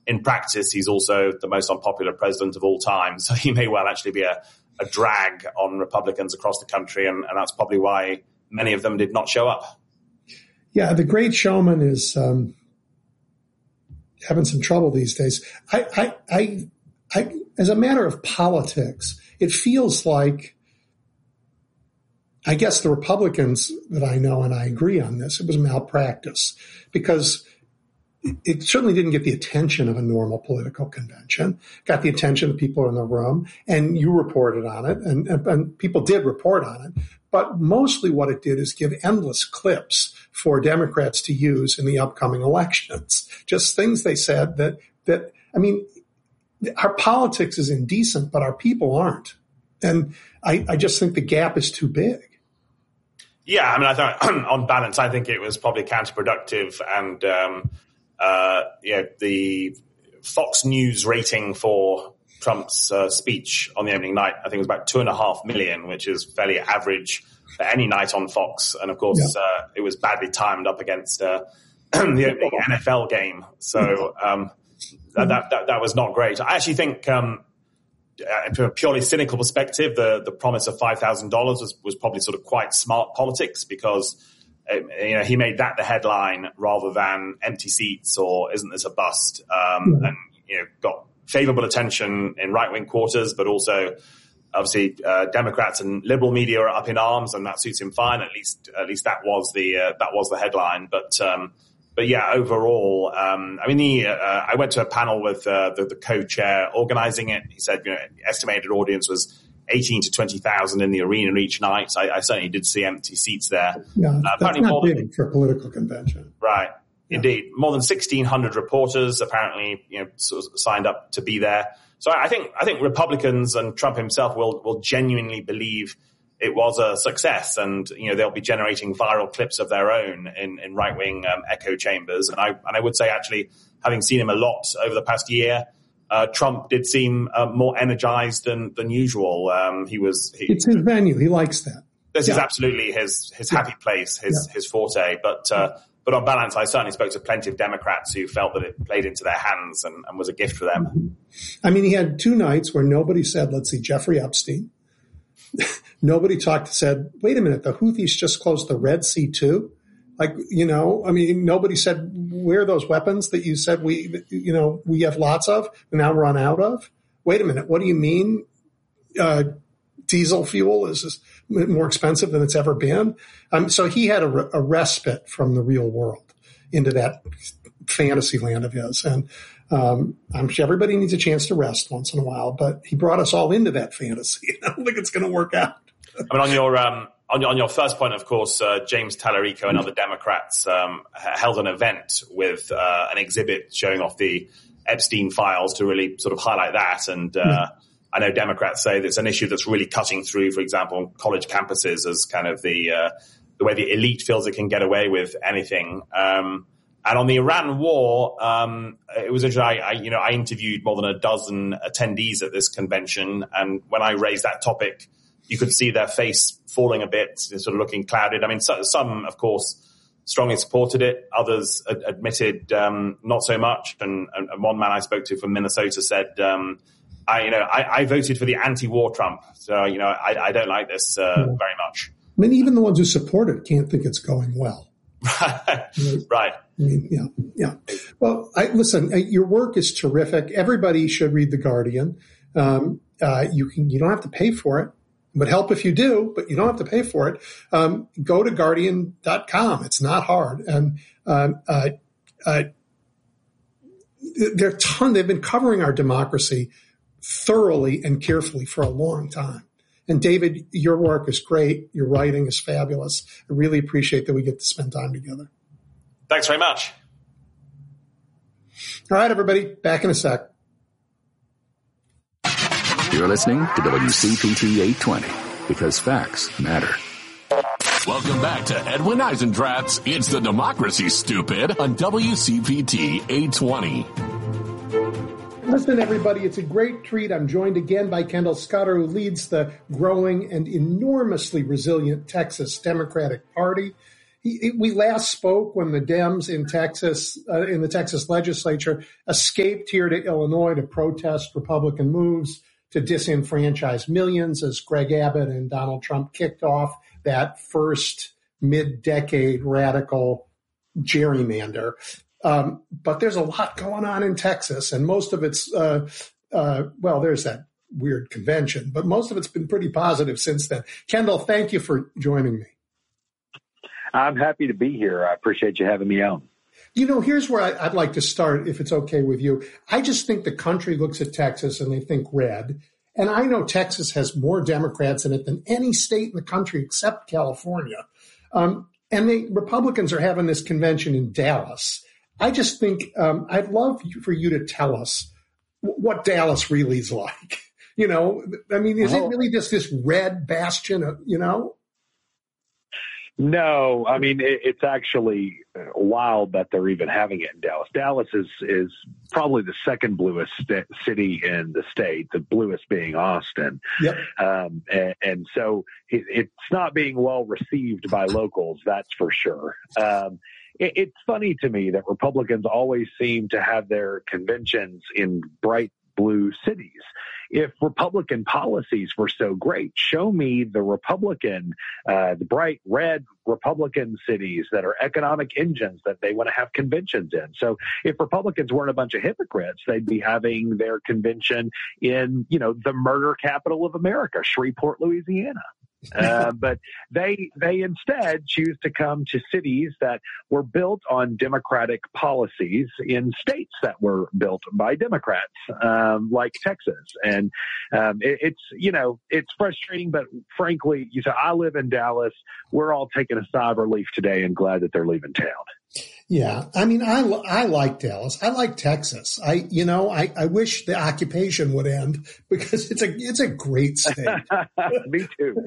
in practice, he's also the most unpopular president of all time. So he may well actually be a drag on Republicans across the country. And that's probably why many of them did not show up. Yeah, the great showman is having some trouble these days. I, as a matter of politics, it feels like, I guess the Republicans that I know, and I agree on this, it was malpractice because it certainly didn't get the attention of a normal political convention, got the attention of people in the room, and you reported on it, and people did report on it. But mostly what it did is give endless clips for Democrats to use in the upcoming elections. Just things they said that I mean, our politics is indecent, but our people aren't. And I just think the gap is too big. Yeah, I mean, I thought on balance, I think it was probably counterproductive. And, the Fox News rating for Trump's speech on the opening night, I think it was about 2.5 million, which is fairly average for any night on Fox. And of course, it was badly timed up against the opening NFL game. So that was not great. I actually think from a purely cynical perspective, the promise of $5,000 was probably sort of quite smart politics because he made that the headline rather than empty seats or isn't this a bust, and got favorable attention in right-wing quarters, but also obviously Democrats and liberal media are up in arms, and that suits him fine. At least that was the headline. But yeah, overall, I went to a panel with the co-chair organizing it. He said, estimated audience was 18 to 20,000 in the arena each night. I certainly did see empty seats there. Yeah, that's not big for a political convention. Right. Yeah. Indeed. More than 1,600 reporters apparently, sort of signed up to be there. So I think Republicans and Trump himself will genuinely believe it was a success, and they'll be generating viral clips of their own in right-wing echo chambers. And I would say, actually, having seen him a lot over the past year, Trump did seem more energized than usual. It's his venue. He likes that. This is absolutely his happy place, his forte. But on balance, I certainly spoke to plenty of Democrats who felt that it played into their hands and was a gift for them. I mean, he had 2 nights where nobody said, let's see, Jeffrey Epstein. Nobody said, wait a minute, the Houthis just closed the Red Sea too? Nobody said, where are those weapons that you said we have lots of and now run out of? Wait a minute, what do you mean? Diesel fuel is more expensive than it's ever been. So he had a respite from the real world into that fantasy land of his. And I'm sure everybody needs a chance to rest once in a while, but he brought us all into that fantasy. I don't think it's going to work out. I mean, on your first point, of course, James Tallarico and other Democrats held an event with an exhibit showing off the Epstein files to really sort of highlight that. And I know Democrats say that it's an issue that's really cutting through, for example, on college campuses as kind of the way the elite feels it can get away with anything. And on the Iran war, it was interesting. I interviewed more than a dozen attendees at this convention, and when I raised that topic, you could see their face falling a bit, sort of looking clouded. I mean, some, of course, strongly supported it. Others admitted not so much. And one man I spoke to from Minnesota said, I voted for the anti-war Trump. So, I don't like this very much. I mean, even the ones who support it can't think it's going well. Right. I mean, yeah. Well, listen, your work is terrific. Everybody should read The Guardian. You don't have to pay for it. It would help if you do, but you don't have to pay for it. Go to Guardian.com. It's not hard. And they've been covering our democracy thoroughly and carefully for a long time. And David, your work is great. Your writing is fabulous. I really appreciate that we get to spend time together. Thanks very much. All right, everybody, back in a sec. You're listening to WCPT 820 because facts matter. Welcome back to Edwin Eisendrath's It's the Democracy, Stupid on WCPT 820. Listen, everybody, it's a great treat. I'm joined again by Kendall Scudder, who leads the growing and enormously resilient Texas Democratic Party. we last spoke when the Dems in Texas, in the Texas legislature, escaped here to Illinois to protest Republican moves to disenfranchise millions as Greg Abbott and Donald Trump kicked off that first mid-decade radical gerrymander. But there's a lot going on in Texas, and most of it's, well, there's that weird convention, but most of it's been pretty positive since then. Kendall, thank you for joining me. I'm happy to be here. I appreciate you having me on. You know, here's where I'd like to start, if it's okay with you. I just think the country looks at Texas and they think red. And I know Texas has more Democrats in it than any state in the country except California. And the Republicans are having this convention in Dallas. I just think I'd love for you to tell us what Dallas really is like. You know, I mean, is it really just this red bastion of, you know? No, I mean, it's actually wild that they're even having it in Dallas. Dallas is probably the second bluest city in the state, the bluest being Austin. Yep. And so it's not being well received by locals, that's for sure. It's funny to me that Republicans always seem to have their conventions in bright blue cities. If Republican policies were so great, show me the the bright red Republican cities that are economic engines that they want to have conventions in. So if Republicans weren't a bunch of hypocrites, they'd be having their convention in, you know, the murder capital of America, Shreveport, Louisiana. But they instead choose to come to cities that were built on Democratic policies in states that were built by Democrats, like Texas. And it's, you know, it's frustrating, but frankly, you say, I live in Dallas. We're all taking a sigh of relief today and glad that they're leaving town. Yeah. I mean, I like Dallas. I like Texas. I wish the occupation would end because it's a great state. Me too.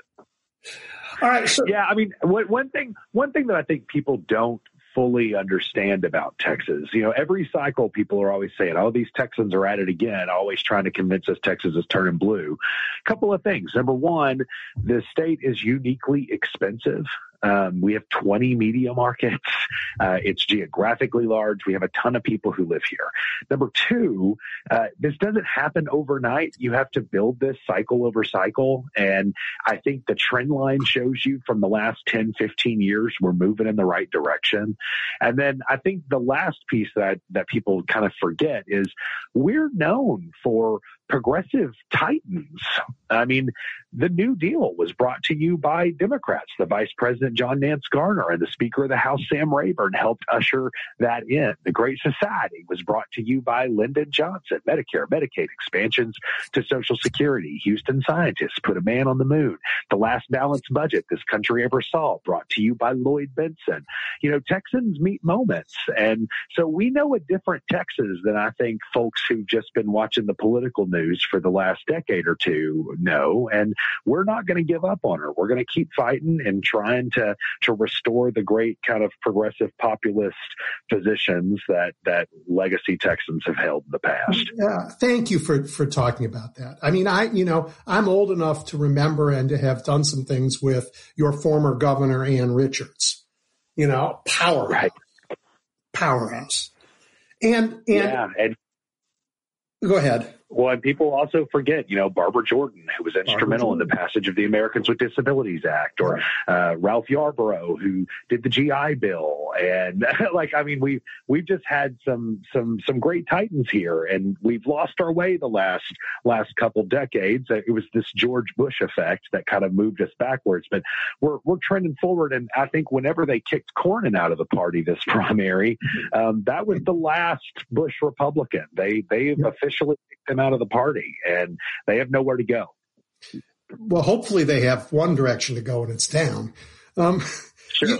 All right. So, yeah, I mean, one thing that I think people don't fully understand about Texas, you know, every cycle people are always saying, oh, these Texans are at it again, always trying to convince us Texas is turning blue. A couple of things. Number one, the state is uniquely expensive. We have 20 media markets. It's geographically large. We have a ton of people who live here. Number two, this doesn't happen overnight. You have to build this cycle over cycle. And I think the trend line shows you from the last 10, 15 years, we're moving in the right direction. And then I think the last piece that people kind of forget is we're known for progressive titans. I mean, the New Deal was brought to you by Democrats. The Vice President, John Nance Garner, and the Speaker of the House, Sam Rayburn, helped usher that in. The Great Society was brought to you by Lyndon Johnson. Medicare, Medicaid, expansions to Social Security. Houston scientists put a man on the moon. The last balanced budget this country ever saw, brought to you by Lloyd Bentsen. You know, Texans meet moments. And so we know a different Texas than I think folks who've just been watching the political news for the last decade or two know. And we're not going to give up on her. We're going to keep fighting and trying to restore the great kind of progressive populist positions that legacy Texans have held in the past. Yeah, thank you for talking about that. I mean, I'm old enough to remember and to have done some things with your former governor, Ann Richards. You know, powerhouse. Right. Powerhouse. And yeah, and go ahead. Well, and people also forget, you know, Barbara Jordan, who was instrumental in the passage of the Americans with Disabilities Act, or Ralph Yarborough, who did the GI Bill. And we've just had some great titans here, and we've lost our way the last couple decades. It was this George Bush effect that kind of moved us backwards, but we're trending forward. And I think whenever they kicked Cornyn out of the party this primary, that was the last Bush Republican. They've officially kicked him out of the party, and they have nowhere to go. Well, hopefully they have one direction to go, and it's down. Sure.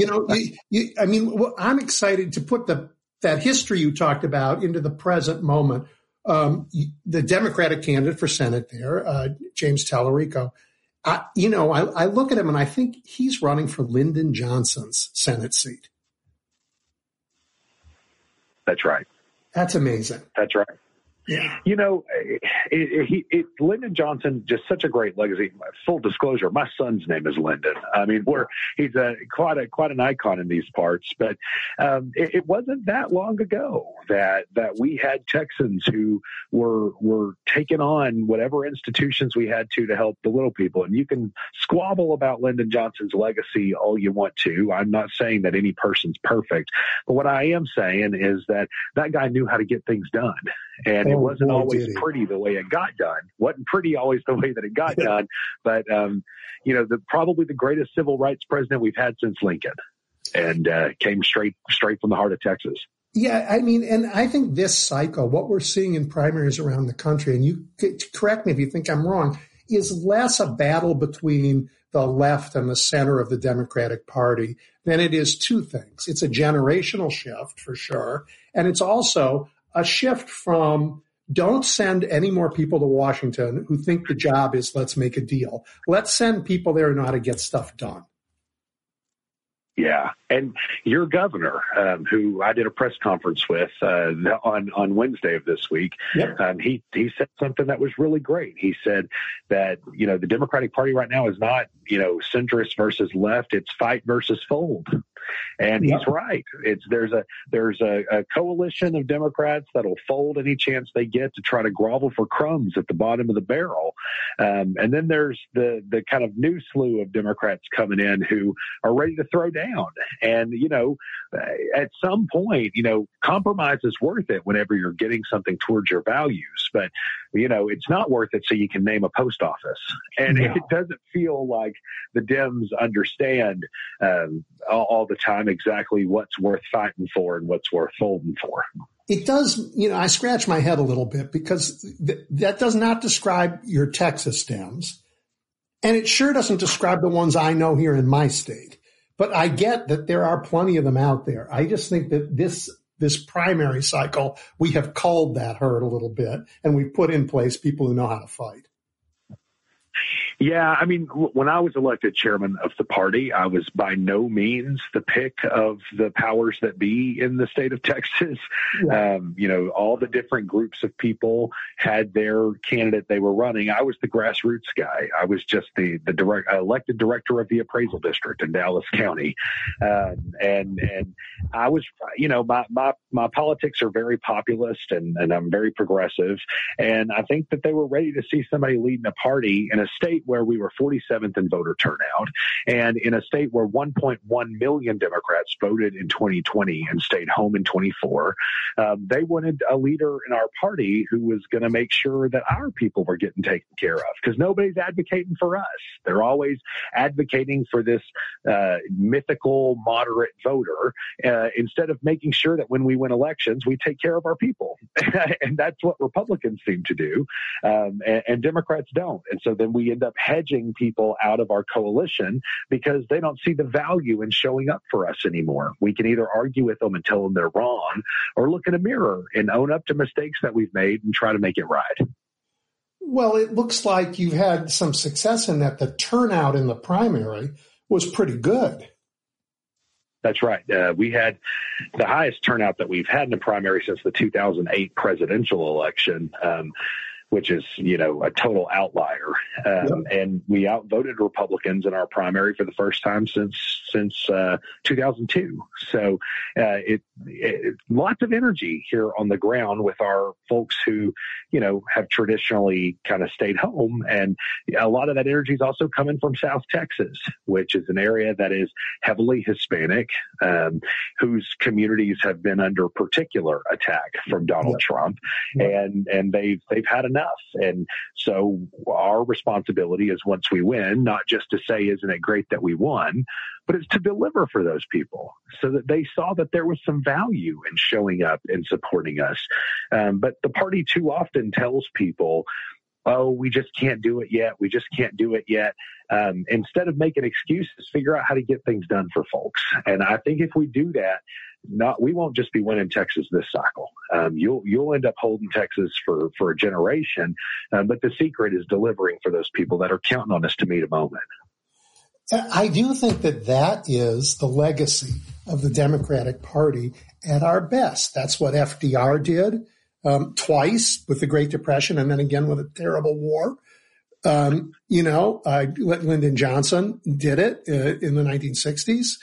I'm excited to put that history you talked about into the present moment. The Democratic candidate for Senate there, James Tallarico, I look at him and I think he's running for Lyndon Johnson's Senate seat. That's right. That's amazing. That's right. Yeah. You know, Lyndon Johnson, just such a great legacy. Full disclosure, my son's name is Lyndon. I mean, he's quite an icon in these parts. But it wasn't that long ago that we had Texans who were taking on whatever institutions we had to help the little people. And you can squabble about Lyndon Johnson's legacy all you want to. I'm not saying that any person's perfect, but what I am saying is that guy knew how to get things done. And it wasn't always pretty the way it got done. Wasn't pretty always the way that it got done. But, you know, probably the greatest civil rights president we've had since Lincoln, and came straight from the heart of Texas. Yeah, I mean, and I think this cycle, what we're seeing in primaries around the country, and you correct me if you think I'm wrong, is less a battle between the left and the center of the Democratic Party than it is two things. It's a generational shift for sure, and it's also a shift from don't send any more people to Washington who think the job is let's make a deal. Let's send people there who know how to get stuff done. Yeah. And your governor, who I did a press conference with on Wednesday of this week, yep. He said something that was really great. He said that, you know, the Democratic Party right now is not, you know, centrist versus left. It's fight versus fold. And he's right. There's a coalition of Democrats that'll fold any chance they get to try to grovel for crumbs at the bottom of the barrel. And then there's the kind of new slew of Democrats coming in who are ready to throw down. And, you know, at some point, you know, compromise is worth it whenever you're getting something towards your values. But, you know, it's not worth it so you can name a post office. And it doesn't feel like the Dems understand all the time exactly what's worth fighting for and what's worth folding for. It does, you know, I scratch my head a little bit because that does not describe your Texas Dems. And it sure doesn't describe the ones I know here in my state. But I get that there are plenty of them out there. I just think that this primary cycle, we have culled that herd a little bit, and we've put in place people who know how to fight. Yeah, I mean, when I was elected chairman of the party, I was by no means the pick of the powers that be in the state of Texas. Yeah. You know, all the different groups of people had their candidate they were running. I was the grassroots guy. I was just the elected director of the appraisal district in Dallas County. And I was, you know, my politics are very populist and I'm very progressive. And I think that they were ready to see somebody leading a party in a state where we were 47th in voter turnout, and in a state where 1.1 million Democrats voted in 2020 and stayed home in 24. They wanted a leader in our party who was going to make sure that our people were getting taken care of, because nobody's advocating for us. They're always advocating for this mythical moderate voter instead of making sure that when we win elections, we take care of our people. And that's what Republicans seem to do, and Democrats don't. And so then we end up hedging people out of our coalition because they don't see the value in showing up for us anymore. We can either argue with them and tell them they're wrong, or look in a mirror and own up to mistakes that we've made and try to make it right. Well, it looks like you've had some success in that. The turnout in the primary was pretty good. That's right. We had the highest turnout that we've had in the primary since the 2008 presidential election. Which is, you know, a total outlier. And we outvoted Republicans in our primary for the first time since 2002. So lots of energy here on the ground with our folks who, you know, have traditionally kind of stayed home. And a lot of that energy is also coming from South Texas, which is an area that is heavily Hispanic, whose communities have been under particular attack from Donald Trump. And they've had enough. And so our responsibility is, once we win, not just to say, isn't it great that we won, but it's to deliver for those people so that they saw that there was some value in showing up and supporting us. But the party too often tells people, oh, we just can't do it yet. We just can't do it yet. Instead of making excuses, figure out how to get things done for folks. And I think if we do that, we won't just be winning Texas this cycle. You'll end up holding Texas for a generation. But the secret is delivering for those people that are counting on us to meet a moment. I do think that is the legacy of the Democratic Party at our best. That's what FDR did. twice with the Great Depression and then again with a terrible war. Lyndon Johnson did it in the 1960s.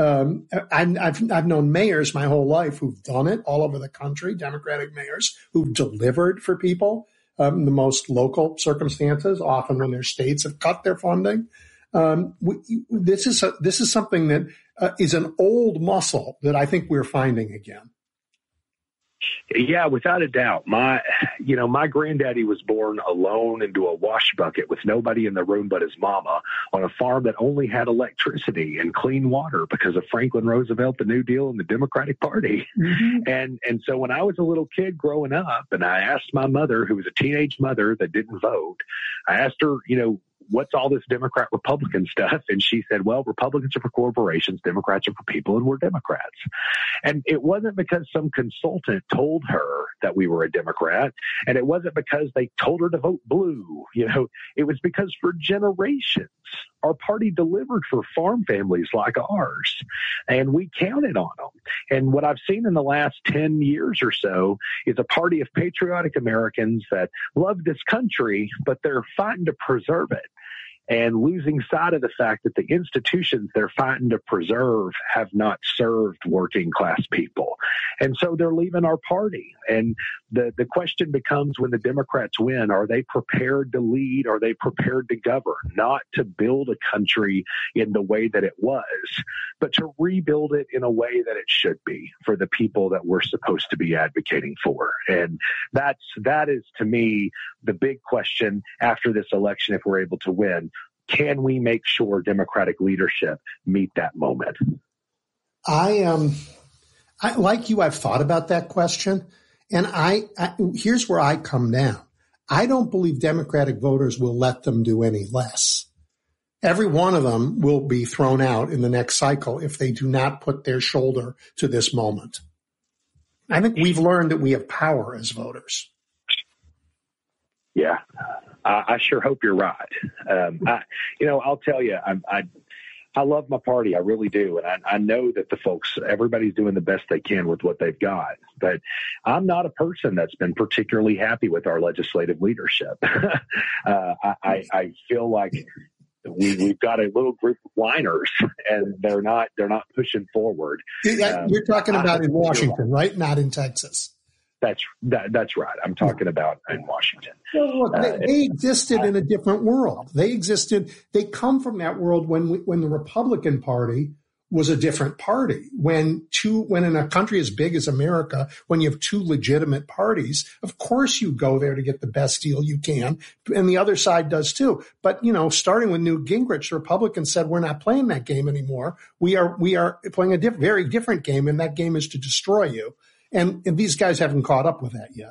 I've known mayors my whole life who've done it all over the country, Democratic mayors who've delivered for people, the most local circumstances, often when their states have cut their funding. This is something that is an old muscle that I think we're finding again. Yeah, without a doubt. My granddaddy was born alone into a wash bucket with nobody in the room but his mama on a farm that only had electricity and clean water because of Franklin Roosevelt, the New Deal, and the Democratic Party. Mm-hmm. And so when I was a little kid growing up, and I asked my mother, who was a teenage mother that didn't vote, I asked her, what's all this Democrat Republican stuff? And she said, well, Republicans are for corporations, Democrats are for people, and we're Democrats. And it wasn't because some consultant told her that we were a Democrat, and it wasn't because they told her to vote blue. It was because for generations, our party delivered for farm families like ours, and we counted on them. And what I've seen in the last 10 years or so is a party of patriotic Americans that love this country, but they're fighting to preserve it and losing sight of the fact that the institutions they're fighting to preserve have not served working class people. And so they're leaving our party. And the question becomes, when the Democrats win, are they prepared to lead? Are they prepared to govern? Not to build a country in the way that it was, but to rebuild it in a way that it should be for the people that we're supposed to be advocating for. And that is, to me, the big question after this election, if we're able to win. Can we make sure Democratic leadership meet that moment? I like you, I've thought about that question. And here's where I come down. I don't believe Democratic voters will let them do any less. Every one of them will be thrown out in the next cycle if they do not put their shoulder to this moment. I think we've learned that we have power as voters. Yeah, I sure hope you're right. I'll tell you, I love my party. I really do. And I know that everybody's doing the best they can with what they've got. But I'm not a person that's been particularly happy with our legislative leadership. I feel like we've got a little group of whiners, and they're not pushing forward. You're talking about in Washington, right? Not in Texas. That's right. I'm talking about in Washington. Well, look, they existed in a different world. They come from that world when the Republican Party was a different party. When in a country as big as America, when you have two legitimate parties, of course you go there to get the best deal you can, and the other side does too. But starting with Newt Gingrich, the Republicans said we're not playing that game anymore. We are playing a very different game, and that game is to destroy you. And these guys haven't caught up with that yet.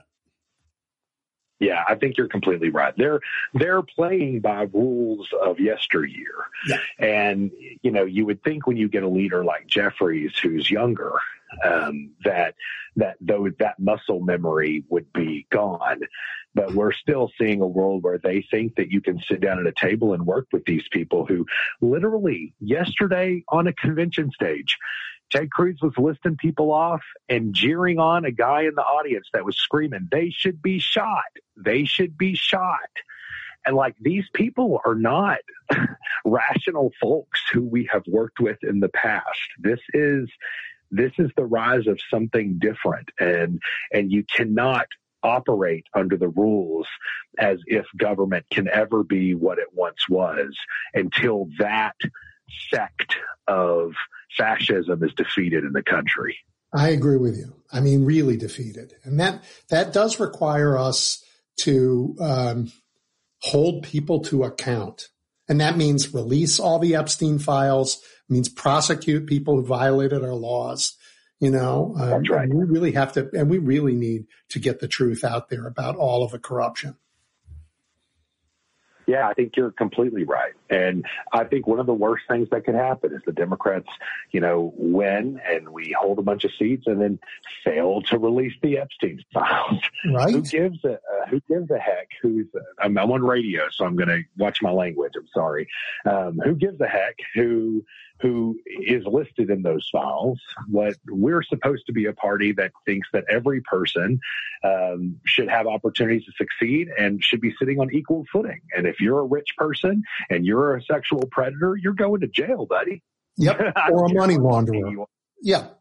Yeah, I think you're completely right. They're playing by rules of yesteryear. Yeah. And, you would think when you get a leader like Jeffries, who's younger, that muscle memory would be gone. But we're still seeing a world where they think that you can sit down at a table and work with these people who literally yesterday on a convention stage, Ted Cruz was listing people off and jeering on a guy in the audience that was screaming, they should be shot. They should be shot. And these people are not rational folks who we have worked with in the past. This is the rise of something different. And you cannot operate under the rules as if government can ever be what it once was until that sect of fascism is defeated in the country. I agree with you. I mean, really defeated. And that does require us to hold people to account. And that means release all the Epstein files, means prosecute people who violated our laws. That's right. We really have to, and we really need to get the truth out there about all of the corruption. Yeah, I think you're completely right. And I think one of the worst things that could happen is the Democrats, win and we hold a bunch of seats and then fail to release the Epstein files. Right. Who gives a heck? I'm on radio, so I'm going to watch my language. I'm sorry. Who gives a heck who is listed in those files? What we're supposed to be a party that thinks that every person should have opportunities to succeed and should be sitting on equal footing. And if you're a rich person and you're a sexual predator, you're going to jail, buddy. Yep. Or a money launderer. Yep.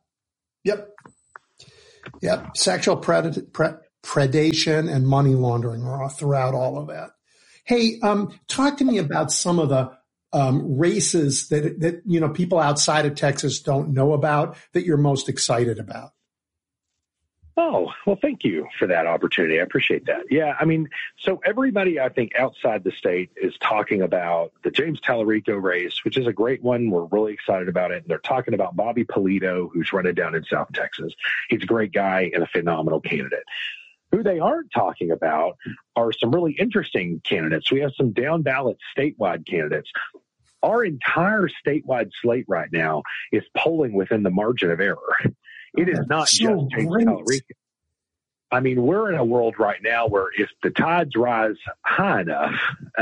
Sexual predation and money laundering are throughout all of that. Hey, talk to me about some of the races that people outside of Texas don't know about that you're most excited about. Oh, well, thank you for that opportunity. I appreciate that. Yeah, so everybody, I think, outside the state is talking about the James Tallarico race, which is a great one. We're really excited about it. And they're talking about Bobby Polito, who's running down in South Texas. He's a great guy and a phenomenal candidate. Who they aren't talking about are some really interesting candidates. We have some down-ballot statewide candidates. Our entire statewide slate right now is polling within the margin of error. It is not just James Tallarico. We're in a world right now where if the tides rise high enough,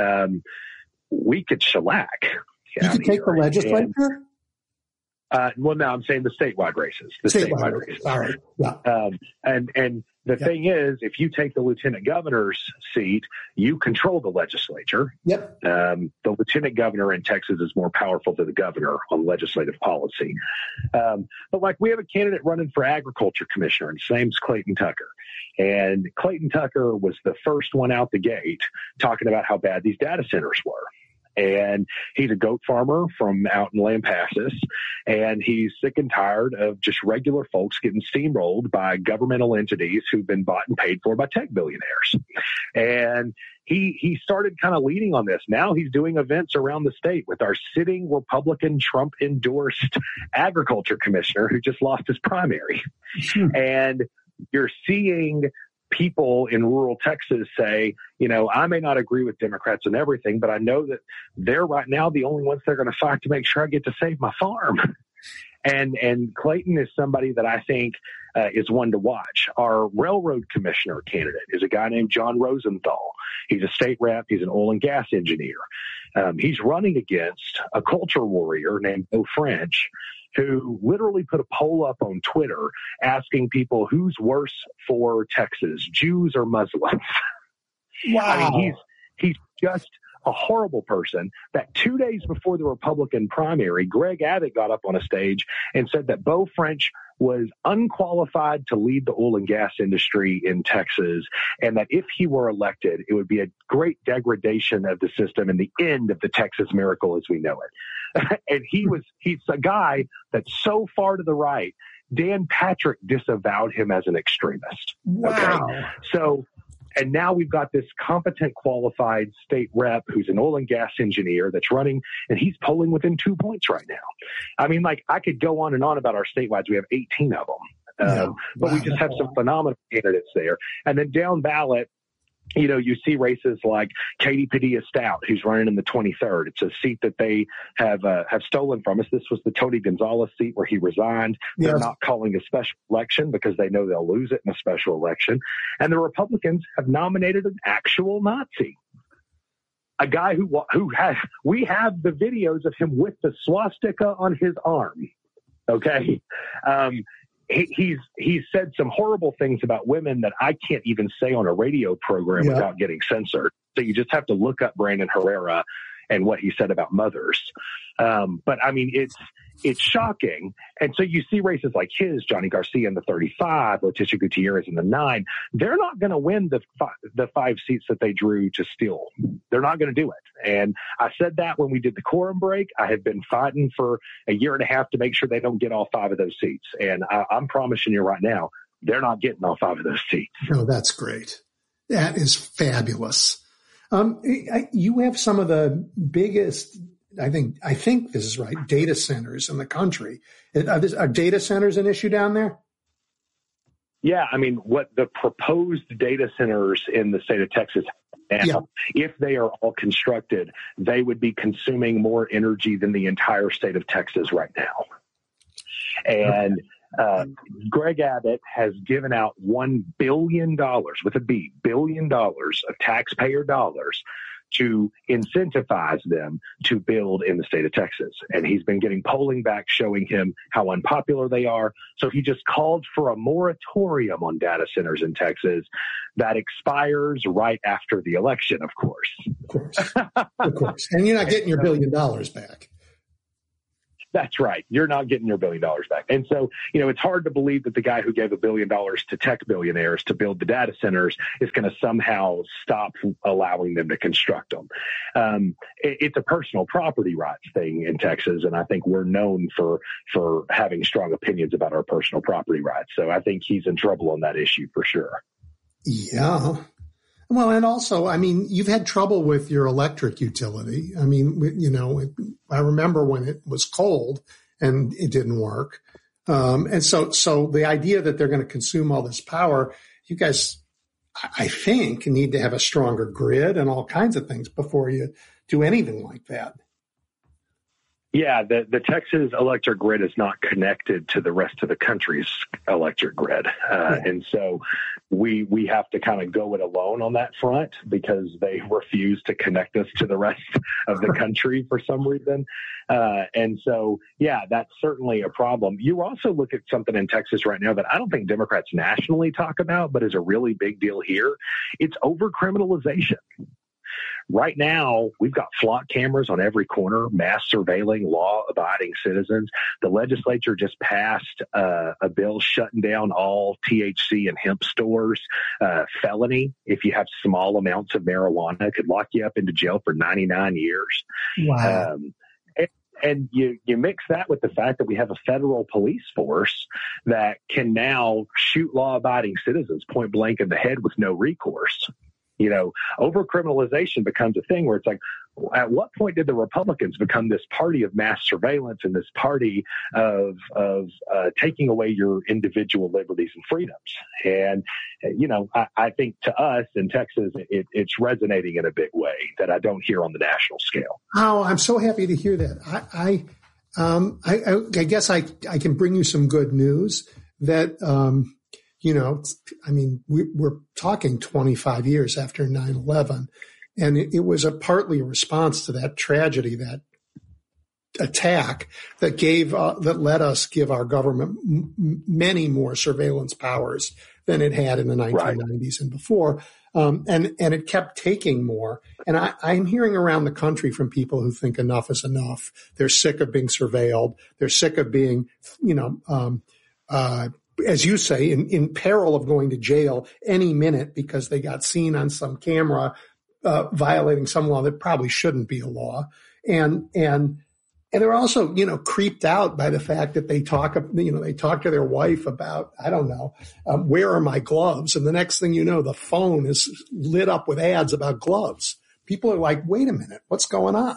we could shellac. You could take the legislature? Well, no, I'm saying the statewide races. The statewide races. All right. Yeah. And the thing is, if you take the lieutenant governor's seat, you control the legislature. Yep. The lieutenant governor in Texas is more powerful than the governor on legislative policy. But we have a candidate running for agriculture commissioner, and his name's Clayton Tucker. And Clayton Tucker was the first one out the gate talking about how bad these data centers were. And he's a goat farmer from out in Lampasas, and he's sick and tired of just regular folks getting steamrolled by governmental entities who've been bought and paid for by tech billionaires. And he started kind of leading on this. Now he's doing events around the state with our sitting Republican Trump-endorsed agriculture commissioner who just lost his primary. And you're seeing people in rural Texas say, I may not agree with Democrats on everything, but I know that they're right now the only ones that are going to fight to make sure I get to save my farm. And Clayton is somebody that I think is one to watch. Our railroad commissioner candidate is a guy named John Rosenthal. He's a state rep. He's an oil and gas engineer. He's running against a culture warrior named Beau French, who literally put a poll up on Twitter asking people who's worse for Texas, Jews or Muslims. Wow. He's just a horrible person that 2 days before the Republican primary, Greg Abbott got up on a stage and said that Beau French was unqualified to lead the oil and gas industry in Texas, and that if he were elected, it would be a great degradation of the system and the end of the Texas miracle as we know it. And he's a guy that's so far to the right, Dan Patrick disavowed him as an extremist. Wow. Okay? So, and now we've got this competent, qualified state rep who's an oil and gas engineer that's running, and he's polling within 2 points right now. I could go on and on about our statewide. We have 18 of them. But we just have some phenomenal candidates there. And then down ballot, you see races like Katie Padilla Stout, who's running in the 23rd. It's a seat that they have stolen from us. This was the Tony Gonzalez seat where he resigned. They're not calling a special election because they know they'll lose it in a special election. And the Republicans have nominated an actual Nazi, a guy we have the videos of him with the swastika on his arm. Okay. He's said some horrible things about women that I can't even say on a radio program without getting censored. So you just have to look up Brandon Herrera and what he said about mothers. But it's shocking. And so you see races like his, Johnny Garcia in the 35, Leticia Gutierrez in the 9. They're not going to win the 5 seats that they drew to steal. They're not going to do it. And I said that when we did the quorum break. I have been fighting for a year and a half to make sure they don't get all 5 of those seats. And I'm promising you right now, they're not getting all 5 of those seats. Oh, that's great. That is fabulous. You have some of the biggest, I think this is right, data centers in the country. Are data centers an issue down there? Yeah, what the proposed data centers in the state of Texas Now, if they are all constructed, they would be consuming more energy than the entire state of Texas right now. And Greg Abbott has given out $1 billion, with a B, $1 billion of taxpayer dollars to incentivize them to build in the state of Texas. And he's been getting polling back showing him how unpopular they are. So he just called for a moratorium on data centers in Texas that expires right after the election, of course. Of course. Of course. And you're not getting your $1 billion back. That's right. You're not getting your $1 billion back. And so, it's hard to believe that the guy who gave $1 billion to tech billionaires to build the data centers is going to somehow stop allowing them to construct them. It's a personal property rights thing in Texas, and I think we're known for having strong opinions about our personal property rights. So I think he's in trouble on that issue for sure. Yeah. Well, and also, you've had trouble with your electric utility. I remember when it was cold and it didn't work. And so the idea that they're going to consume all this power, you guys, I think, need to have a stronger grid and all kinds of things before you do anything like that. Yeah, the Texas electric grid is not connected to the rest of the country's electric grid. And so we have to kind of go it alone on that front because they refuse to connect us to the rest of the country for some reason. And so, yeah, that's certainly a problem. You also look at something in Texas right now that I don't think Democrats nationally talk about, but is a really big deal here. It's overcriminalization. Right now, we've got flock cameras on every corner, mass surveilling law-abiding citizens. The legislature just passed a bill shutting down all THC and hemp stores. Felony, if you have small amounts of marijuana, could lock you up into jail for 99 years. Wow. And you mix that with the fact that we have a federal police force that can now shoot law-abiding citizens point blank in the head with no recourse. Overcriminalization becomes a thing where it's like, at what point did the Republicans become this party of mass surveillance and this party of taking away your individual liberties and freedoms? And, I think to us in Texas, it's resonating in a big way that I don't hear on the national scale. Oh, I'm so happy to hear that. I guess I can bring you some good news that, we're talking 25 years after 9/11, and it was partly a response to that tragedy, that attack that let us give our government many more surveillance powers than it had in the 1990s and before. And it kept taking more. And I'm hearing around the country from people who think enough is enough. They're sick of being surveilled. They're sick of being, as you say, in peril of going to jail any minute because they got seen on some camera violating some law that probably shouldn't be a law. And they're also, creeped out by the fact that they talk to their wife about, I don't know, where are my gloves? And the next thing you know, the phone is lit up with ads about gloves. People are like, wait a minute, what's going on?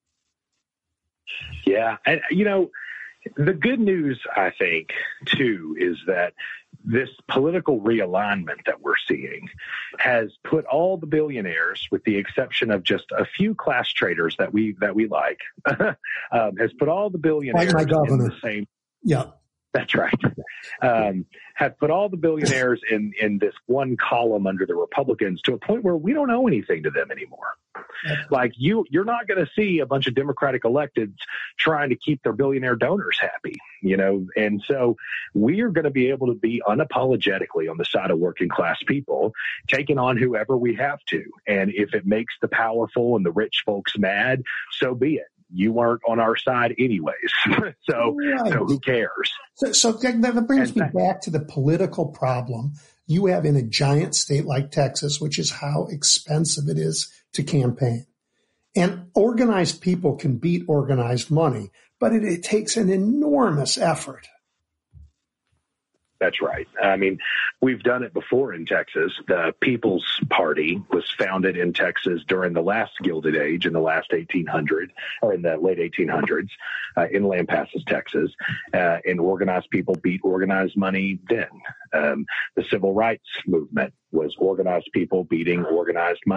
Yeah. And, the good news, I think, too, is that this political realignment that we're seeing has put all the billionaires, with the exception of just a few class traders that we like, has put all the billionaires like my governor. In the same. Yeah. That's right. Have put all the billionaires in this one column under the Republicans to a point where we don't owe anything to them anymore. Like you're not going to see a bunch of Democratic electeds trying to keep their billionaire donors happy, and so we are going to be able to be unapologetically on the side of working class people, taking on whoever we have to. And if it makes the powerful and the rich folks mad, so be it. You weren't on our side anyways. So who cares? So that brings me back to the political problem you have in a giant state like Texas, which is how expensive it is to campaign. And organized people can beat organized money, but it takes an enormous effort. That's right. I mean, we've done it before in Texas. The People's Party was founded in Texas during the last Gilded Age in the last 1800s, or in the late 1800s, in Lampasas, Texas. And organized people beat organized money then. The Civil Rights Movement was organized people beating organized money.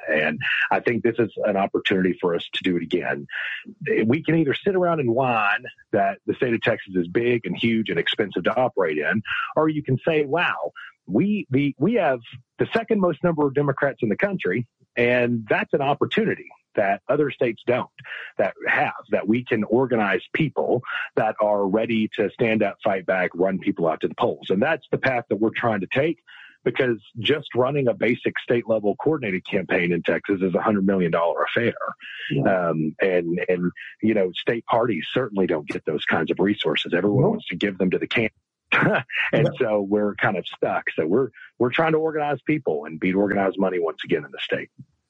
And I think this is an opportunity for us to do it again. We can either sit around and whine that the state of Texas is big and huge and expensive to operate in, or you can say, wow, we have the second most number of Democrats in the country, and that's an opportunity that other states don't, that we can organize people that are ready to stand up, fight back, run people out to the polls. And that's the path that we're trying to take, because just running a basic state level coordinated campaign in Texas is $100 million affair. Yeah. And state parties certainly don't get those kinds of resources. Everyone wants to give them to the candidate. And so we're kind of stuck. So we're trying to organize people and beat organized money once again in the state.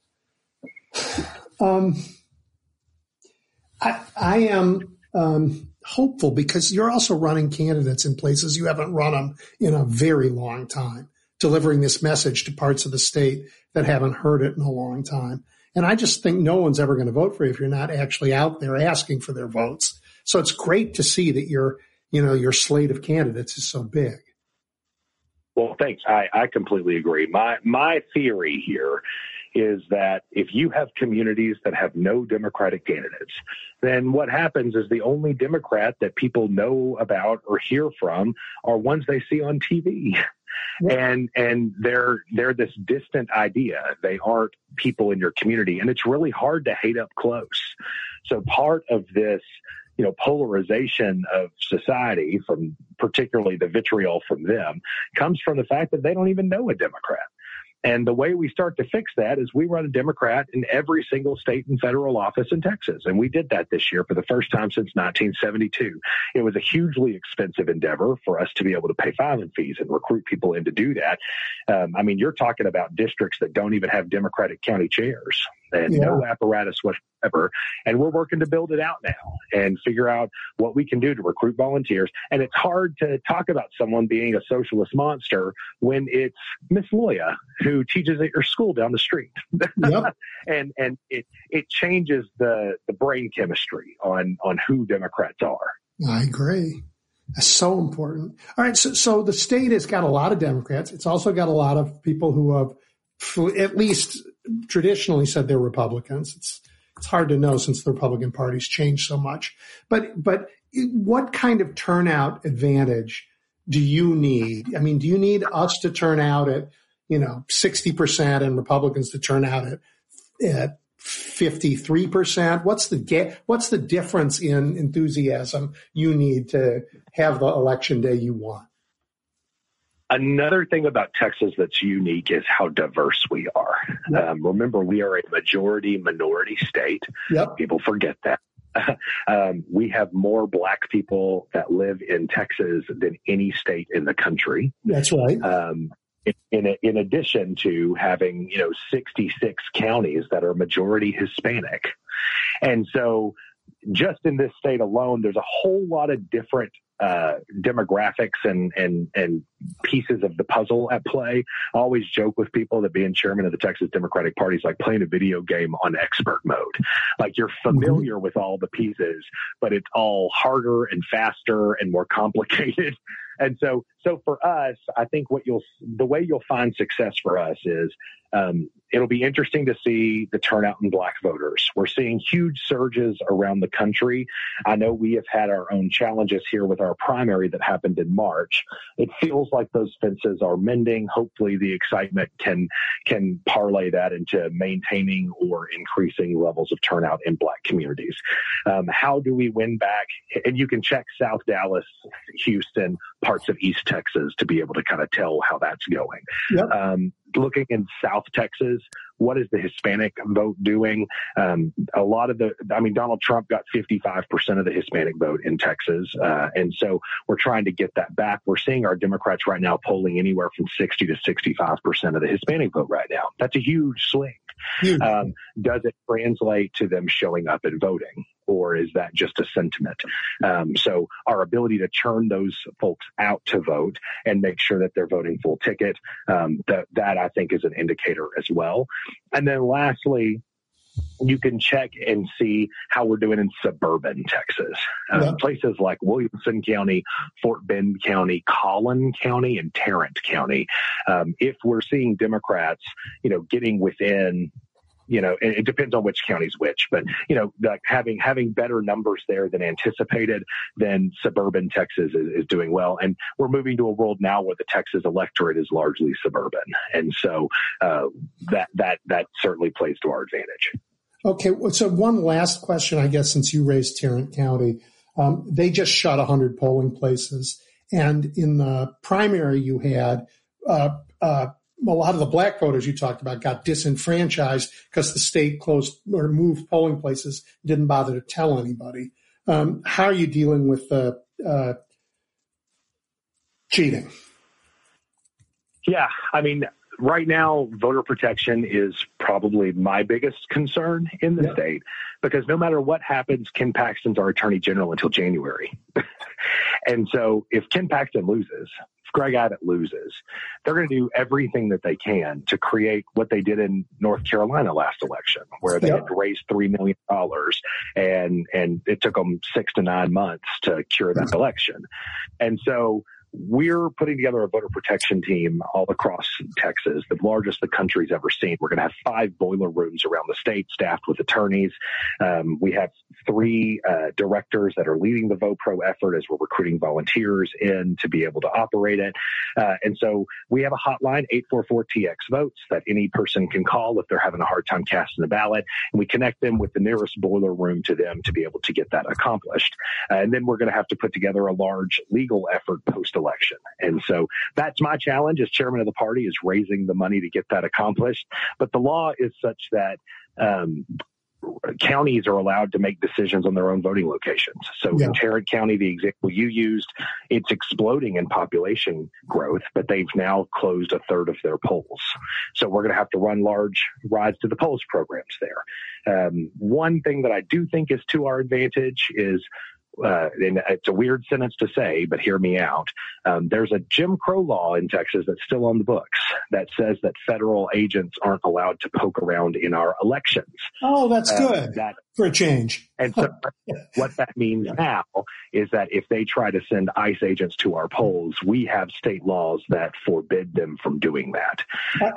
I am hopeful, because you're also running candidates in places you haven't run them in a very long time, delivering this message to parts of the state that haven't heard it in a long time. And I just think no one's ever going to vote for you if you're not actually out there asking for their votes. So it's great to see that your slate of candidates is so big. Well, thanks. I completely agree. My theory here is that if you have communities that have no Democratic candidates, then what happens is the only Democrat that people know about or hear from are ones they see on TV. And they're this distant idea. They aren't people in your community. And it's really hard to hate up close. So part of this, polarization of society, from particularly the vitriol from them, comes from the fact that they don't even know a Democrat. And the way we start to fix that is we run a Democrat in every single state and federal office in Texas. And we did that this year for the first time since 1972. It was a hugely expensive endeavor for us to be able to pay filing fees and recruit people in to do that. You're talking about districts that don't even have Democratic county chairs and no apparatus whatsoever. And we're working to build it out now and figure out what we can do to recruit volunteers. And it's hard to talk about someone being a socialist monster when it's Miss Loya who teaches at your school down the street. Yep. and it changes the brain chemistry on who Democrats are. I agree. That's so important. All right. So the state has got a lot of Democrats. It's also got a lot of people who have at least traditionally said they're Republicans. It's hard to know since the Republican Party's changed so much. But what kind of turnout advantage do you need? I mean, do you need us to turn out at 60% and Republicans to turn out at 53%? What's the difference in enthusiasm you need to have the election day you want? Another thing about Texas that's unique is how diverse we are. Yep. Remember, we are a majority minority state. Yep. People forget that. We have more Black people that live in Texas than any state in the country. That's right. In addition to having 66 counties that are majority Hispanic. And so just in this state alone, there's a whole lot of different demographics and pieces of the puzzle at play. I always joke with people that being chairman of the Texas Democratic Party is like playing a video game on expert mode. Like, you're familiar with all the pieces, but it's all harder and faster and more complicated. And so for us, I think the way you'll find success for us is it'll be interesting to see the turnout in Black voters. We're seeing huge surges around the country. I know we have had our own challenges here with our primary that happened in March. It feels like those fences are mending. Hopefully the excitement can parlay that into maintaining or increasing levels of turnout in Black communities. How do we win back? And you can check South Dallas, Houston, parts of East Texas to be able to kind of tell how that's going. Yep. Looking in South Texas, what is the Hispanic vote doing? Donald Trump got 55% of the Hispanic vote in Texas. And so we're trying to get that back. We're seeing our Democrats right now polling anywhere from 60 to 65% of the Hispanic vote right now. That's a huge swing. Does it translate to them showing up and voting? Or is that just a sentiment? So our ability to turn those folks out to vote and make sure that they're voting full ticket, that I think is an indicator as well. And then lastly, you can check and see how we're doing in suburban Texas. Places like Williamson County, Fort Bend County, Collin County, and Tarrant County. If we're seeing Democrats, getting within it depends on which county's which, but, like having better numbers there than anticipated, then suburban Texas is doing well. And we're moving to a world now where the Texas electorate is largely suburban. And so that certainly plays to our advantage. Okay. So one last question, I guess, since you raised Tarrant County. They just shut 100 polling places. And in the primary you had, a lot of the black voters you talked about got disenfranchised because the state closed or moved polling places, didn't bother to tell anybody. How are you dealing with cheating? Yeah, I mean, right now, voter protection is probably my biggest concern in the state, because no matter what happens, Ken Paxton's our attorney general until January. And so if Ken Paxton loses, if Greg Abbott loses, they're going to do everything that they can to create what they did in North Carolina last election, where they had raised $3 million and it took them 6 to 9 months to cure that election. And so we're putting together a voter protection team all across Texas, the largest the country's ever seen. We're going to have 5 boiler rooms around the state staffed with attorneys. We have 3 directors that are leading the VotePro effort as we're recruiting volunteers in to be able to operate it. And so we have a hotline, 844-TX-VOTES, that any person can call if they're having a hard time casting a ballot. And we connect them with the nearest boiler room to them to be able to get that accomplished. And then we're going to have to put together a large legal effort post-election. And so that's my challenge as chairman of the party, is raising the money to get that accomplished. But the law is such that counties are allowed to make decisions on their own voting locations. So in Tarrant County, the example you used, it's exploding in population growth, but they've now closed a third of their polls. So we're going to have to run large rides to the polls programs there. One thing that I do think is to our advantage is, and it's a weird sentence to say, but hear me out. There's a Jim Crow law in Texas that's still on the books that says that federal agents aren't allowed to poke around in our elections. Oh, that's good for a change. And so what that means now is that if they try to send ICE agents to our polls, we have state laws that forbid them from doing that.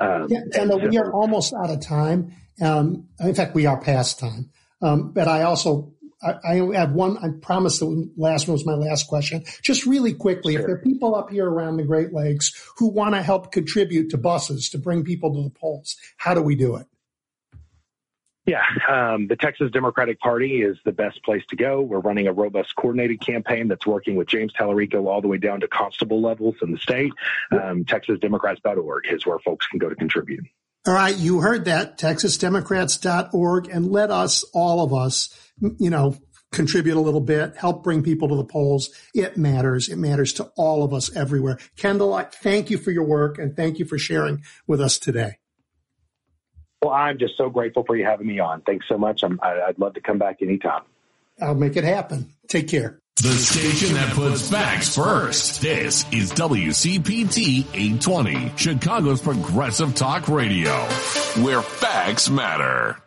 We are almost out of time. In fact, we are past time. But I have one. I promised the last one was my last question. Just really quickly, if there are people up here around the Great Lakes who want to help contribute to buses to bring people to the polls, how do we do it? Yeah, the Texas Democratic Party is the best place to go. We're running a robust coordinated campaign that's working with James Tallarico all the way down to constable levels in the state. TexasDemocrats.org is where folks can go to contribute. All right, you heard that, TexasDemocrats.org, and let us, all of us, contribute a little bit, help bring people to the polls. It matters. It matters to all of us everywhere. Kendall, thank you for your work, and thank you for sharing with us today. Well, I'm just so grateful for you having me on. Thanks so much. I'd love to come back anytime. I'll make it happen. Take care. The station that puts facts first. This is WCPT 820, Chicago's progressive talk radio, where facts matter.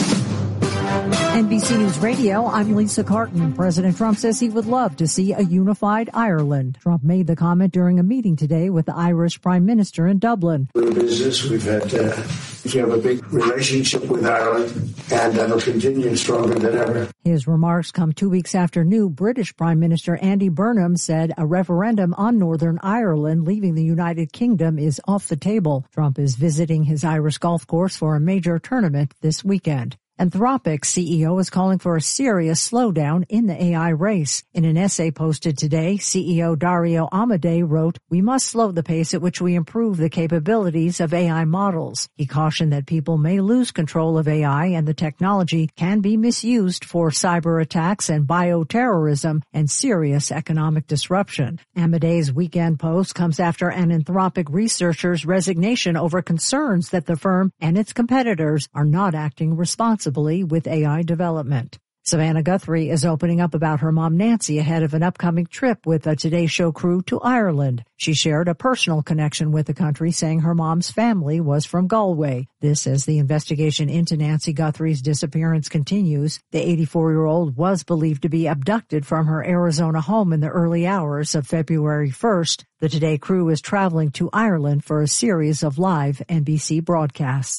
NBC News Radio, I'm Lisa Carton. President Trump says he would love to see a unified Ireland. Trump made the comment during a meeting today with the Irish Prime Minister in Dublin. We're business. We have a big relationship with Ireland, and that'll continue stronger than ever. His remarks come 2 weeks after new British Prime Minister Andy Burnham said a referendum on Northern Ireland leaving the United Kingdom is off the table. Trump is visiting his Irish golf course for a major tournament this weekend. Anthropic's CEO is calling for a serious slowdown in the AI race. In an essay posted today, CEO Dario Amodei wrote, "We must slow the pace at which we improve the capabilities of AI models." He cautioned that people may lose control of AI and the technology can be misused for cyber attacks and bioterrorism and serious economic disruption. Amodei's weekend post comes after an Anthropic researcher's resignation over concerns that the firm and its competitors are not acting responsibly with AI development. Savannah Guthrie is opening up about her mom Nancy ahead of an upcoming trip with the Today Show crew to Ireland. She shared a personal connection with the country, saying her mom's family was from Galway. This as the investigation into Nancy Guthrie's disappearance continues. The 84-year-old was believed to be abducted from her Arizona home in the early hours of February 1st. The Today crew is traveling to Ireland for a series of live NBC broadcasts.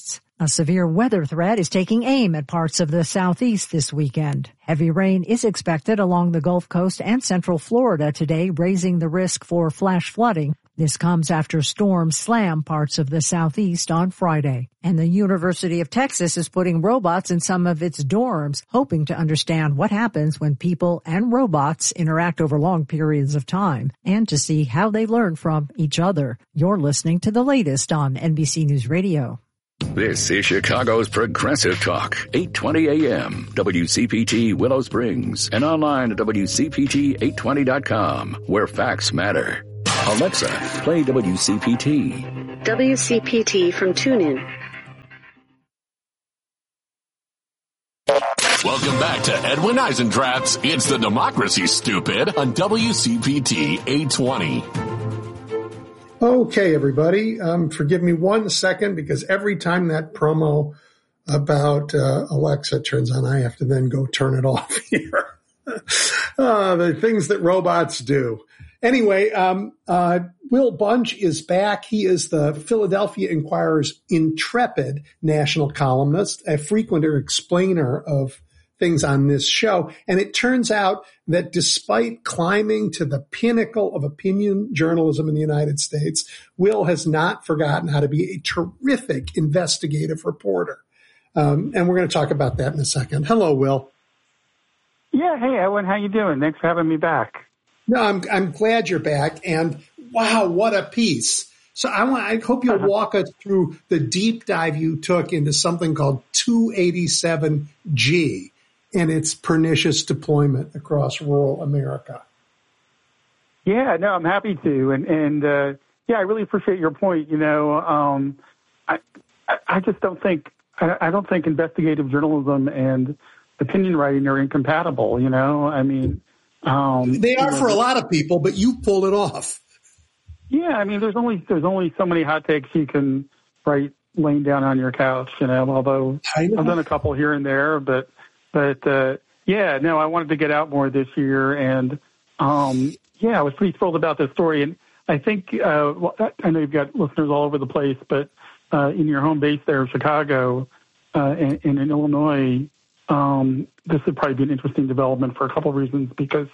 A severe weather threat is taking aim at parts of the southeast this weekend. Heavy rain is expected along the Gulf Coast and central Florida today, raising the risk for flash flooding. This comes after storms slammed parts of the southeast on Friday. And the University of Texas is putting robots in some of its dorms, hoping to understand what happens when people and robots interact over long periods of time and to see how they learn from each other. You're listening to the latest on NBC News Radio. This is Chicago's Progressive Talk, 820 AM, WCPT Willow Springs, and online at WCPT820.com, where facts matter. Alexa, play WCPT. WCPT from TuneIn. Welcome back to Edwin Eisendrath's It's the Democracy, Stupid on WCPT 820. Okay, everybody, forgive me 1 second because every time that promo about Alexa turns on, I have to then go turn it off here. The things that robots do. Anyway, Will Bunch is back. He is the Philadelphia Inquirer's intrepid national columnist, a frequenter explainer of things on this show. And it turns out that despite climbing to the pinnacle of opinion journalism in the United States, Will has not forgotten how to be a terrific investigative reporter. And we're going to talk about that in a second. Hello, Will. Yeah. Hey, Edwin. How you doing? Thanks for having me back. No, I'm glad you're back. And wow, what a piece. So I hope you'll walk us through the deep dive you took into something called 287G and its pernicious deployment across rural America. Yeah, no, I'm happy to. And yeah, I really appreciate your point. You know, I just don't think, I don't think investigative journalism and opinion writing are incompatible, you know? I mean, they are for a lot of people, but you pulled it off. Yeah, I mean, there's only so many hot takes you can write laying down on your couch, you know, although I've done a couple here and there, but yeah, no, I wanted to get out more this year, and yeah, I was pretty thrilled about this story. And I think, well, I know you've got listeners all over the place, but in your home base there, Chicago, and in Illinois, this would probably be an interesting development for a couple of reasons, because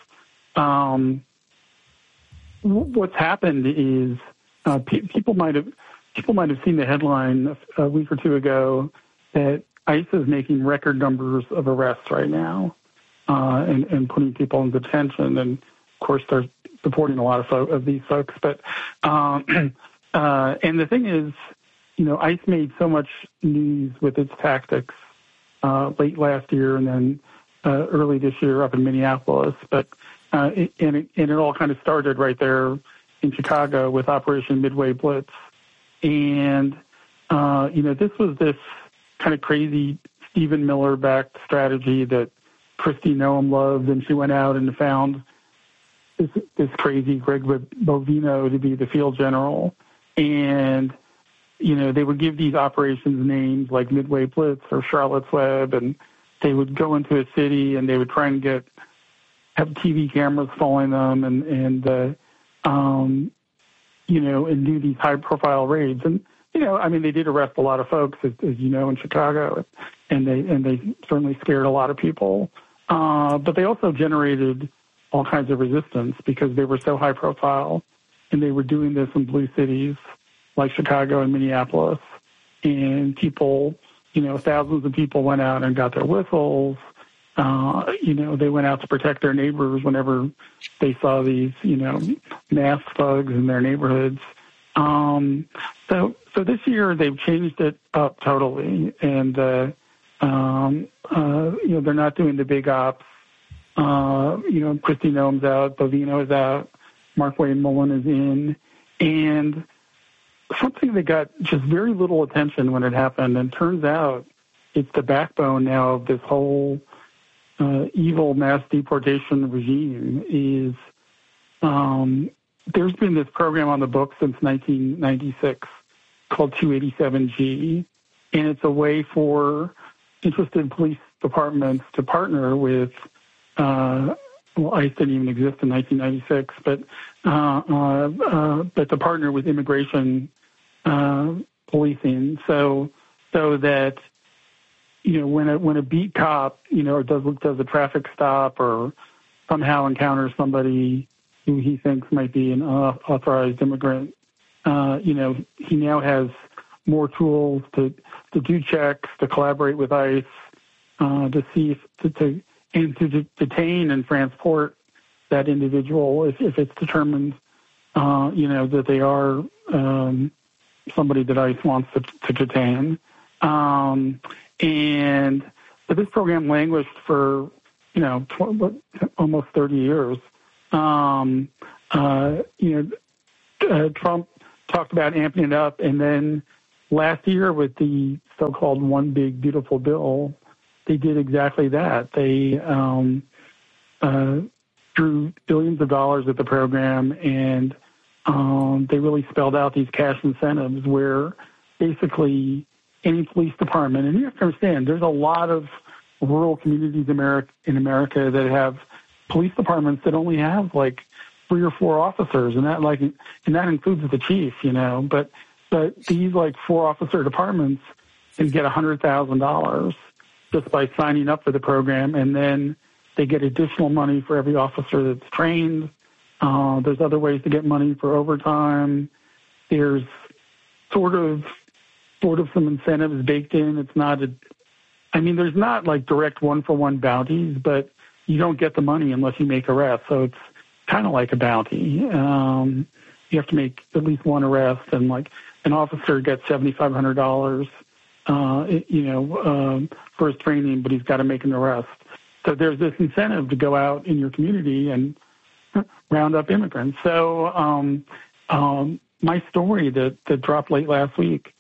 what's happened is people might have seen the headline a week or two ago that ICE is making record numbers of arrests right now and putting people in detention. And, of course, they're deporting a lot of these folks. But and the thing is, you know, ICE made so much news with its tactics late last year and then early this year up in Minneapolis. But it all kind of started right there in Chicago with Operation Midway Blitz. And, you know, this was this kind of crazy Stephen Miller-backed strategy that Kristi Noem loved, and she went out and found this crazy Greg Bovino to be the field general. And, you know, they would give these operations names like Midway Blitz or Charlotte's Web, and they would go into a city and they would try and have TV cameras following them and you know, and do these high-profile raids. And, you know, I mean, they did arrest a lot of folks, as you know, in Chicago, and they certainly scared a lot of people. But they also generated all kinds of resistance because they were so high-profile, and they were doing this in blue cities like Chicago and Minneapolis. And people, you know, thousands of people went out and got their whistles. You know, they went out to protect their neighbors whenever they saw these, you know, masked thugs in their neighborhoods. So this year they've changed it up totally, and you know, they're not doing the big ops. You know, Kristi Noem's out, Bovino is out, Mark Wayne Mullen is in, and something that got just very little attention when it happened, and turns out it's the backbone now of this whole evil mass deportation regime is there's been this program on the books since 1996 called 287G, and it's a way for interested police departments to partner with, well, ICE didn't even exist in 1996, but to partner with immigration policing. So so that, when a beat cop, does a traffic stop or somehow encounters somebody who he thinks might be an unauthorized immigrant, he now has more tools to do checks, to collaborate with ICE, to see to detain and transport that individual if it's determined, that they are somebody that ICE wants to detain. But this program languished for, almost 30 years. Trump talked about amping it up, and then last year with the so-called One Big Beautiful Bill, they did exactly that. They threw billions of dollars at the program, and they really spelled out these cash incentives where basically any police department, and you have to understand, there's a lot of rural communities in America that have police departments that only have like 3 or 4 officers, and that includes the chief, But these 4-officer departments can get $100,000 just by signing up for the program, and then they get additional money for every officer that's trained. There's other ways to get money for overtime. There's sort of some incentives baked in. It's not there's not direct 1-for-1 bounties, but you don't get the money unless you make arrests. So it's kind of like a bounty. You have to make at least one arrest, and an officer gets $7,500, for his training, but he's got to make an arrest. So there's this incentive to go out in your community and round up immigrants. So my story that dropped late last week,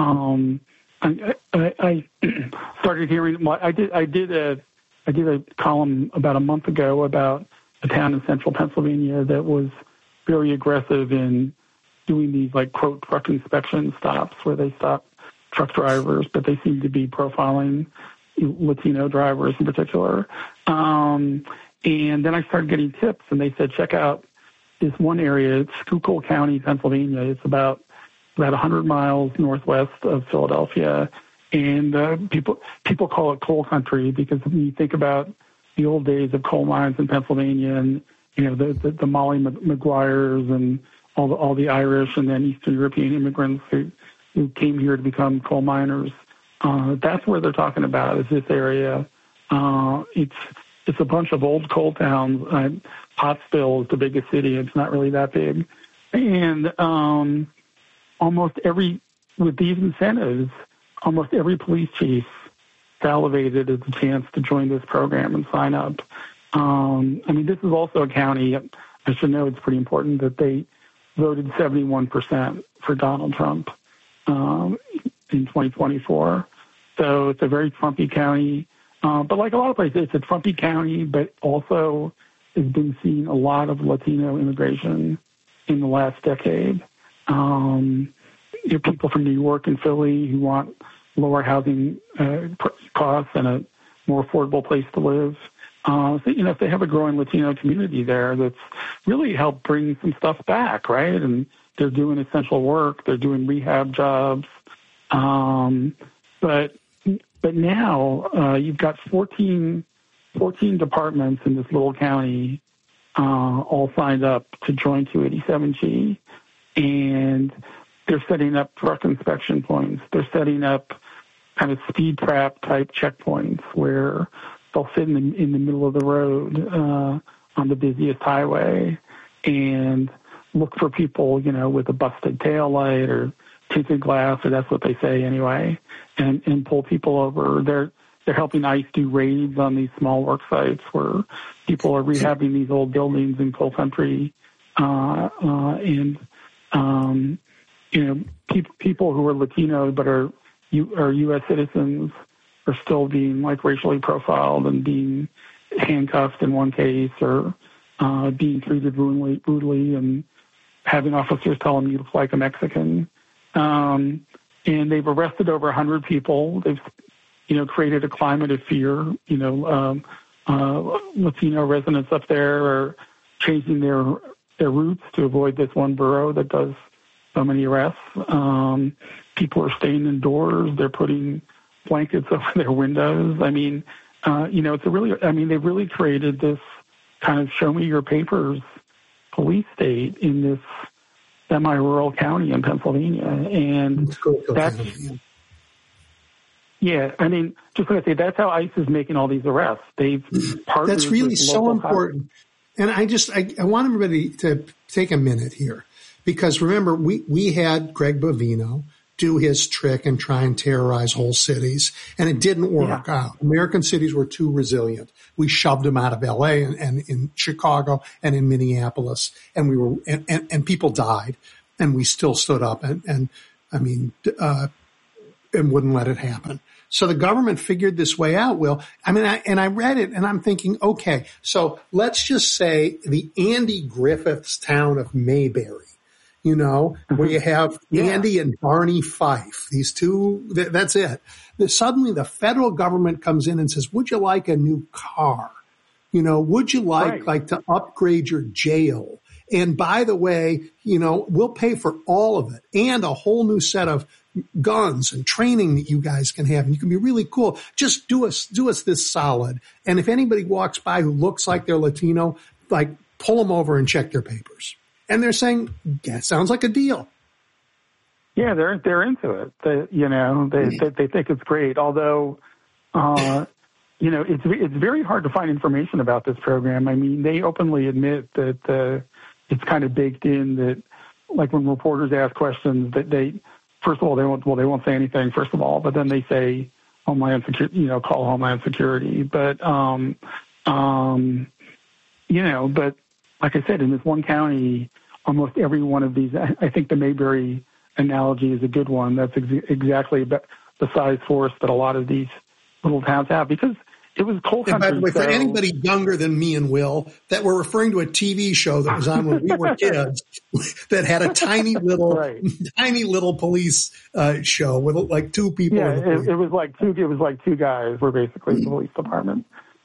I started hearing. I did a column about a month ago about a town in central Pennsylvania that was very aggressive in doing these quote truck inspection stops where they stop truck drivers, but they seem to be profiling Latino drivers in particular. And then I started getting tips, and they said, check out this one area. It's Schuylkill County, Pennsylvania. It's about 100 miles northwest of Philadelphia. And people call it coal country because when you think about the old days of coal mines in Pennsylvania and, the Molly Maguires and all the Irish and then Eastern European immigrants who came here to become coal miners, that's where they're talking about is this area. It's a bunch of old coal towns. Pottsville is the biggest city. It's not really that big. And with these incentives, almost every police chief salivated at the chance to join this program and sign up. This is also a county, I should know it's pretty important, that they voted 71% for Donald Trump in 2024. So it's a very Trumpy county. But like a lot of places, it's a Trumpy county, but also has been seeing a lot of Latino immigration in the last decade. People from New York and Philly who want lower housing costs and a more affordable place to live. If they have a growing Latino community there, that's really helped bring some stuff back, right? And they're doing essential work. They're doing rehab jobs. But now you've got 14 departments in this little county all signed up to join 287G, and they're setting up truck inspection points. They're setting up kind of speed trap type checkpoints where they'll sit in the middle of the road on the busiest highway and look for people, with a busted tail light or tinted glass, or that's what they say anyway, and pull people over. They're helping ICE do raids on these small work sites where people are rehabbing these old buildings in coal country, people who are Latino but are U.S. citizens are still being racially profiled and being handcuffed in one case, or being treated brutally and having officers tell them you look like a Mexican. And they've arrested over 100 people. They've, created a climate of fear. Latino residents up there are changing their routes to avoid this one borough that does so many arrests. People are staying indoors. They're putting blankets over their windows. I mean, it's they've really created this kind of show me your papers police state in this semi-rural county in Pennsylvania. And just like I say, that's how ICE is making all these arrests. They've partnered. That's really so important. And I want everybody to take a minute here, because remember, we had Greg Bovino do his trick and try and terrorize whole cities, and it didn't work out. American cities were too resilient. We shoved them out of LA and in Chicago and in Minneapolis, and and people died, and we still stood up and wouldn't let it happen. So the government figured this way out, Will. I read it and I'm thinking, okay, so let's just say the Andy Griffith's town of Mayberry, where you have Andy and Barney Fife, these two, that's it. Suddenly the federal government comes in and says, would you like a new car? Would you like to upgrade your jail? And by the way, we'll pay for all of it and a whole new set of guns and training that you guys can have, and you can be really cool. Just do us this solid. And if anybody walks by who looks like they're Latino, pull them over and check their papers. And they're saying, that sounds like a deal. Yeah, they're into it. They think it's great. Although, it's very hard to find information about this program. I mean, they openly admit that it's kind of baked in that, like when reporters ask questions, that they. First of all, they won't say anything, first of all, but then they say Homeland Security, call Homeland Security. But, but like I said, in this one county, almost every one of these, I think the Mayberry analogy is a good one. That's exactly the size force that a lot of these little towns have, because it was coal country. And by the way, for anybody younger than me and Will, that we're referring to a TV show that was on when we were kids that had a tiny little police show with like two people. Yeah, it was like two guys were basically the police department.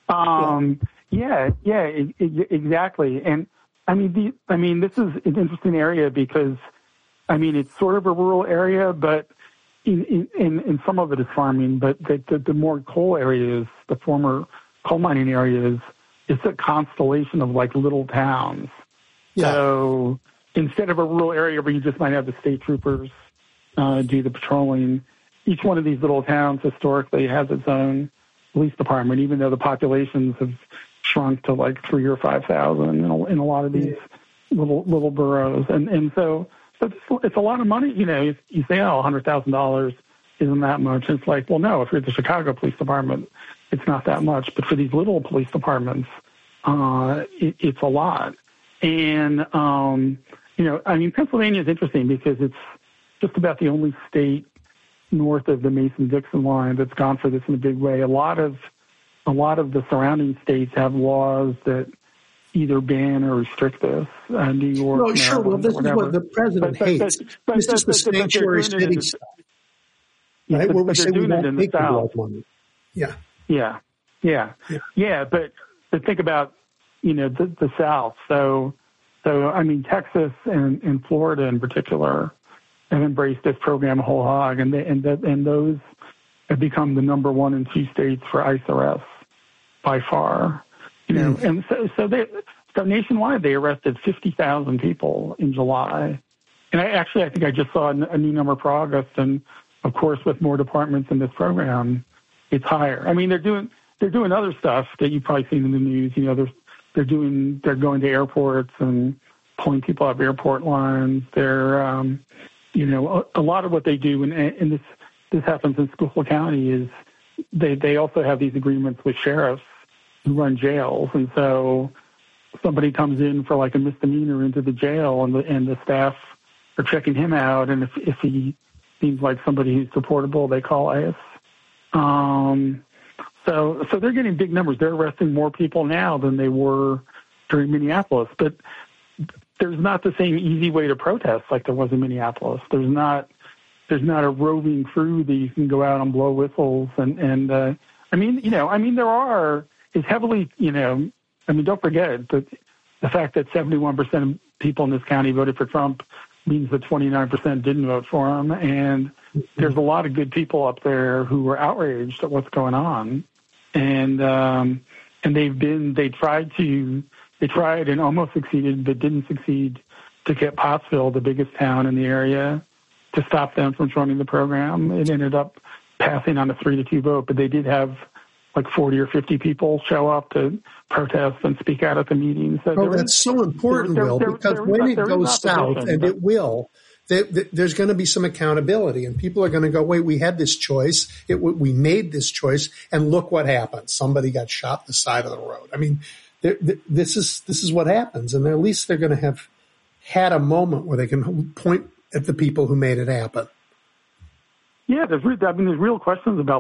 Exactly. And this is an interesting area because, it's sort of a rural area, but in some of it is farming, but the more coal areas, the former coal mining areas, it's a constellation of like little towns. Yeah. So instead of a rural area where you just might have the state troopers do the patrolling, each one of these little towns historically has its own police department, even though the populations have shrunk to like 3,000 or 5,000 in a lot of these little boroughs. And so it's a lot of money. You say, $100,000 isn't that much. It's like, well, no, if you're at the Chicago Police Department, it's not that much. But for these little police departments, it's a lot. And, Pennsylvania is interesting because it's just about the only state north of the Mason-Dixon line that's gone for this in a big way. A lot of the surrounding states have laws that either ban or restrict this. New York. No, sure. Well, this is what the president hates. This is the sanctuary city stuff, right? Where we say we won't take the blood money. Yeah. But think about, the South. So Texas and Florida in particular have embraced this program whole hog, and those have become the number 1 and 2 states for ICE arrests by far. And so nationwide they arrested 50,000 people in July. And I think I just saw a new number for August, and of course with more departments in this program, it's higher. They're doing other stuff that you've probably seen in the news. They're going to airports and pulling people off airport lines. They're a lot of what they do, and this happens in Schuylkill County, is they also have these agreements with sheriffs who run jails, and so somebody comes in for like a misdemeanor into the jail, and the staff are checking him out, and if he seems like somebody who's supportable, they call ICE. So they're getting big numbers. They're arresting more people now than they were during Minneapolis, but there's not the same easy way to protest like there was in Minneapolis. There's not a roving crew that you can go out and blow whistles and there are. It's heavily, don't forget that the fact that 71% of people in this county voted for Trump means that 29% didn't vote for him. And there's a lot of good people up there who were outraged at what's going on. And they tried and almost succeeded, but didn't succeed to get Pottsville, the biggest town in the area, to stop them from joining the program. It ended up passing on a 3-2 vote, but they did have like 40 or 50 people show up to protest and speak out at the meeting. So that's so important, Will, because when it goes south, and it will, there's going to be some accountability, and people are going to go, wait, we had this choice, we made this choice, and look what happened. Somebody got shot on the side of the road. I mean, this is what happens, and at least they're going to have had a moment where they can point at the people who made it happen. Yeah, there's real questions about